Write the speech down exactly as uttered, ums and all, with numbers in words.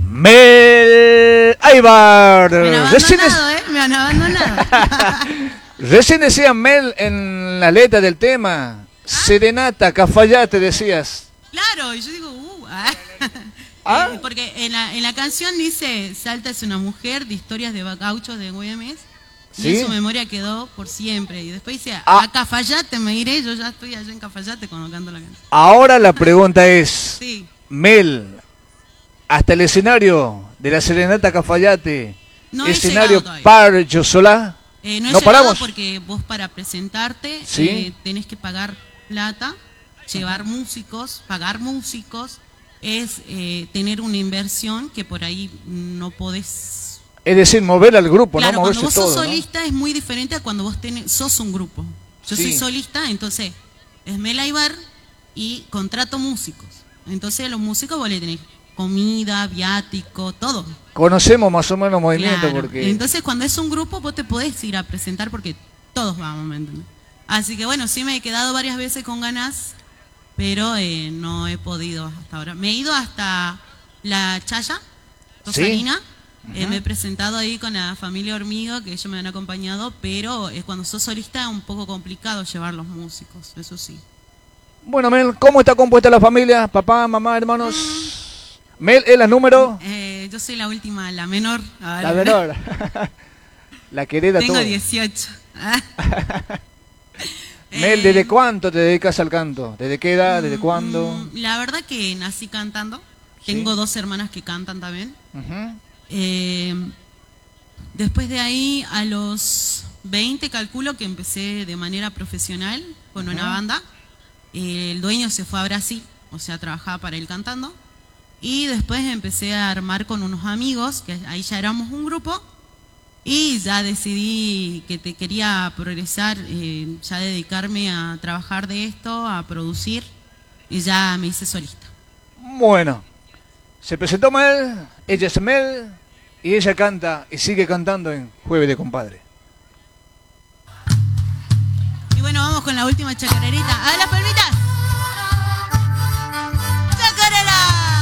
Mel Aybar. Me han Recién, abandonado, ¿eh? Me han abandonado. recién decía Mel en la letra del tema. ¿Ah? Serenata, Cafayate, decías. Claro, y yo digo, uh, ah. ¿Ah? Eh, porque en la, en la canción dice, Salta es una mujer de historias de gauchos de Güemes. ¿Sí? Y en su memoria quedó por siempre. Y después dice, ah. a Cafayate me iré, yo ya estoy allá en Cafayate cuando canto la canción. Ahora la pregunta es, sí. Mel, hasta el escenario de la Serenata Cafayate, no escenario Par Yo Solá, eh, no, ¿no paramos? Porque vos para presentarte ¿Sí? eh, tenés que pagar plata, llevar músicos, pagar músicos, es eh, tener una inversión que por ahí no podés. Es decir, mover al grupo, claro, ¿no? Moverse cuando vos sos todo, solista, ¿no? Es muy diferente a cuando vos tenés, sos un grupo. Yo sí. soy solista, entonces es Mel Aybar y contrato músicos. Entonces los músicos vos le tenés comida, viático, todo. Conocemos más o menos movimiento claro. porque... Entonces cuando es un grupo vos te podés ir a presentar porque todos vamos, ¿me entiendes? Así que bueno, sí me he quedado varias veces con ganas, pero eh, no he podido hasta ahora. Me he ido hasta La Chaya, Rosalina. ¿Sí? Eh, uh-huh. Me he presentado ahí con la familia Hormigo, que ellos me han acompañado, pero eh, cuando sos solista es un poco complicado llevar los músicos, eso sí. Bueno, Mel, ¿cómo está compuesta la familia? Papá, mamá, hermanos. Mm. Mel, ¿es la número? Eh, yo soy la última, la menor. Ahora. La menor. La que hereda Tengo todo. dieciocho. Mel, ¿desde cuánto te dedicas al canto? ¿Desde qué edad? ¿Desde cuándo? La verdad que nací cantando. ¿Sí? Tengo dos hermanas que cantan también. Uh-huh. Eh, después de ahí, a los veinte, calculo que empecé de manera profesional con uh-huh. una banda. Eh, el dueño se fue a Brasil, o sea, trabajaba para él cantando. Y después empecé a armar con unos amigos, que ahí ya éramos un grupo. Y ya decidí que te quería progresar, eh, ya dedicarme a trabajar de esto, a producir. Y ya me hice solista. Bueno. Se presentó Mel, ella es Mel, y ella canta y sigue cantando en Jueves de Compadre. Y bueno, vamos con la última chacarerita. ¡A las palmitas!